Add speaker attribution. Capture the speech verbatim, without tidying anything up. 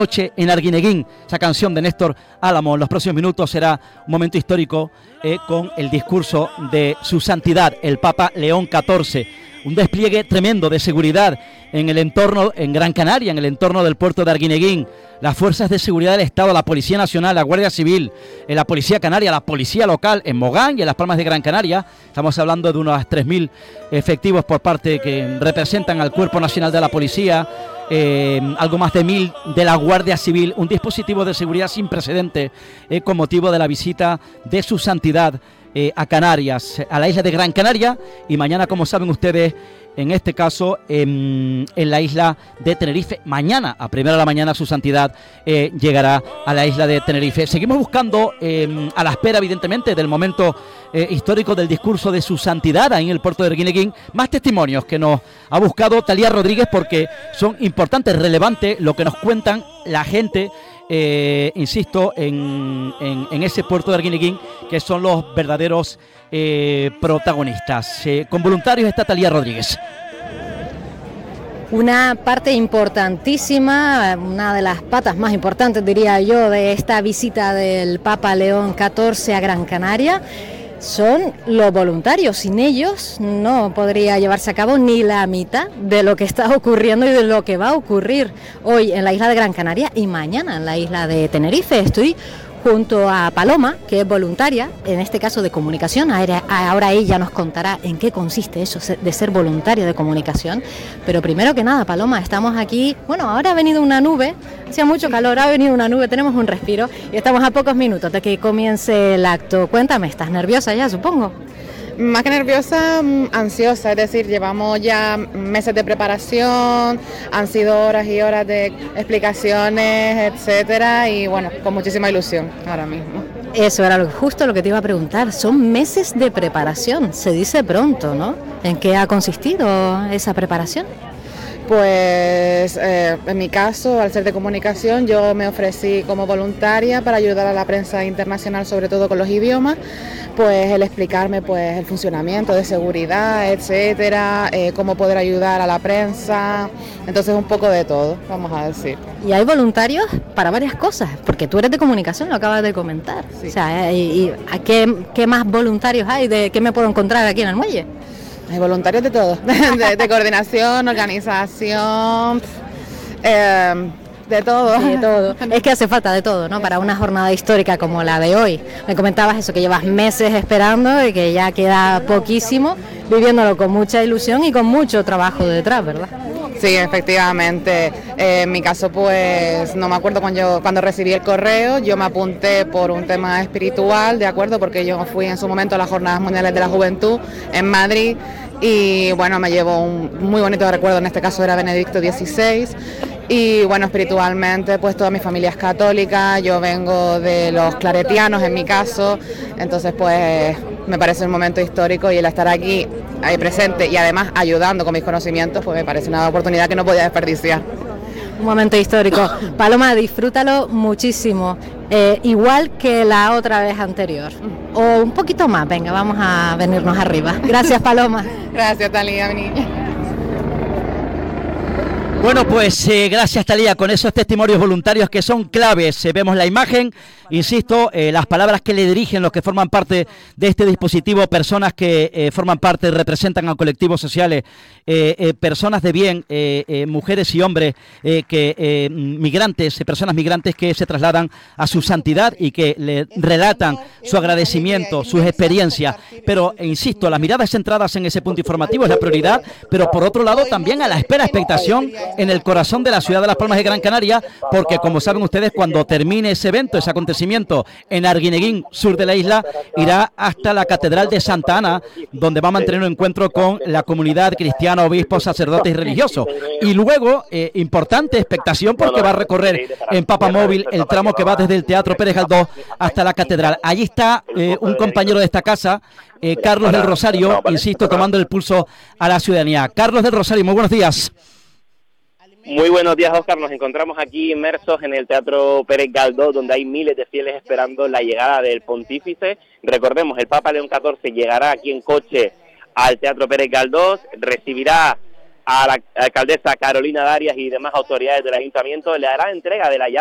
Speaker 1: Noche en Arguineguín, esa canción de Néstor Álamo. En los próximos minutos será un momento histórico eh, con el discurso de su santidad, el Papa León catorce. Un despliegue tremendo de seguridad en el entorno, en Gran Canaria, en el entorno del puerto de Arguineguín. Las fuerzas de seguridad del Estado, la Policía Nacional, la Guardia Civil, eh, la Policía Canaria, la Policía Local en Mogán y en Las Palmas de Gran Canaria. Estamos hablando de unos tres mil efectivos por parte que representan al Cuerpo Nacional de la Policía. Eh, algo más de mil de la Guardia Civil, un dispositivo de seguridad sin precedentes eh, con motivo de la visita de su santidad eh, a Canarias, a la isla de Gran Canaria, y mañana, como saben ustedes, en este caso en, en la isla de Tenerife. Mañana a primera de la mañana su santidad eh, llegará a la isla de Tenerife. Seguimos buscando eh, a la espera evidentemente del momento eh, histórico del discurso de su santidad ahí en el puerto de Arguineguín, más testimonios que nos ha buscado Talía Rodríguez, porque son importantes, relevantes lo que nos cuentan la gente, eh, insisto, en, en, en ese puerto de Arguineguín, que son los verdaderos eh, protagonistas. Eh, con voluntarios está Talía Rodríguez.
Speaker 2: Una parte importantísima, una de las patas más importantes, diría yo, de esta visita del Papa León catorce a Gran Canaria son los voluntarios. Sin ellos no podría llevarse a cabo ni la mitad de lo que está ocurriendo y de lo que va a ocurrir hoy en la isla de Gran Canaria y mañana en la isla de Tenerife. Estoy junto a Paloma, que es voluntaria, en este caso de comunicación. Ahora ella nos contará en qué consiste eso de ser voluntaria de comunicación. Pero primero que nada, Paloma, estamos aquí, bueno, ahora ha venido una nube, hacía mucho calor, ha venido una nube, tenemos un respiro y estamos a pocos minutos de que comience el acto. Cuéntame, ¿estás nerviosa ya, supongo?
Speaker 3: Más que nerviosa, ansiosa, es decir, llevamos ya meses de preparación, han sido horas y horas de explicaciones, etcétera, y bueno, con muchísima ilusión ahora mismo.
Speaker 2: Eso era justo lo que te iba a preguntar, son meses de preparación, se dice pronto, ¿no? ¿En qué ha consistido esa preparación?
Speaker 3: Pues eh, en mi caso, al ser de comunicación, yo me ofrecí como voluntaria para ayudar a la prensa internacional, sobre todo con los idiomas, pues el explicarme pues el funcionamiento de seguridad, etcétera, eh, cómo poder ayudar a la prensa, entonces un poco de todo, vamos a decir.
Speaker 2: Y hay voluntarios para varias cosas, porque tú eres de comunicación, lo acabas de comentar. Sí. O sea, ¿y, y a qué, qué más voluntarios hay? ¿De qué me puedo encontrar aquí en el muelle?
Speaker 3: Hay voluntarios de todo, de, de coordinación, organización, eh, de todo.
Speaker 2: De todo. Es que hace falta de todo, ¿no? Para una jornada histórica como la de hoy. Me comentabas eso, que llevas meses esperando y que ya queda poquísimo, viviéndolo con mucha ilusión y con mucho trabajo detrás, ¿verdad?
Speaker 3: Sí, efectivamente. Eh, en mi caso, pues, no me acuerdo cuando, yo, cuando recibí el correo, yo me apunté por un tema espiritual, ¿de acuerdo? Porque yo fui en su momento a las Jornadas Mundiales de la Juventud en Madrid y, bueno, me llevo un muy bonito recuerdo, en este caso era Benedicto dieciséis. Y bueno, espiritualmente, pues toda mi familia es católica, yo vengo de los claretianos en mi caso, entonces pues me parece un momento histórico y el estar aquí ahí presente y además ayudando con mis conocimientos, pues me parece una oportunidad que no podía desperdiciar.
Speaker 2: Un momento histórico. Paloma, disfrútalo muchísimo, eh, igual que la otra vez anterior, o un poquito más, venga, vamos a venirnos arriba. Gracias, Paloma.
Speaker 3: Gracias, Talía, mi niña.
Speaker 1: Bueno, pues eh, gracias, Talía, con esos testimonios voluntarios que son claves. Eh, vemos la imagen, insisto, eh, las palabras que le dirigen los que forman parte de este dispositivo, personas que eh, forman parte, representan a colectivos sociales, eh, eh, personas de bien, eh, eh, mujeres y hombres, eh, que eh, migrantes, eh, personas migrantes que se trasladan a su santidad y que le relatan su agradecimiento, sus experiencias. Pero, eh, insisto, las miradas centradas en ese punto informativo es la prioridad, pero por otro lado también a la espera, expectación en el corazón de la ciudad de Las Palmas de Gran Canaria, porque como saben ustedes, cuando termine ese evento, ese acontecimiento en Arguineguín, sur de la isla, irá hasta la Catedral de Santa Ana, donde va a mantener un encuentro con la comunidad cristiana, obispos, sacerdotes y religiosos. Y luego, eh, importante expectación, porque va a recorrer en Papamóvil el tramo que va desde el Teatro Pérez Galdós hasta la Catedral. Allí está eh, un compañero de esta casa, eh, Carlos del Rosario, insisto, tomando el pulso a la ciudadanía. Carlos del Rosario, muy buenos días.
Speaker 4: Muy buenos días, Óscar. Nos encontramos aquí inmersos en el Teatro Pérez Galdós, donde hay miles de fieles esperando la llegada del pontífice. Recordemos, el Papa León catorce llegará aquí en coche al Teatro Pérez Galdós, recibirá a la alcaldesa Carolina Darias y demás autoridades del ayuntamiento, le hará entrega de la llave